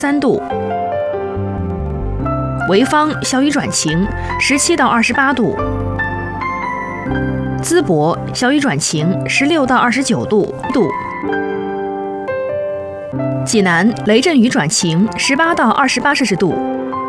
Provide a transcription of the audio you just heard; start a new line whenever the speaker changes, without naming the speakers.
3度。潍坊小雨转晴，17到28度。淄博小雨转晴，16到29度。济南雷阵雨转晴，18到28摄氏度。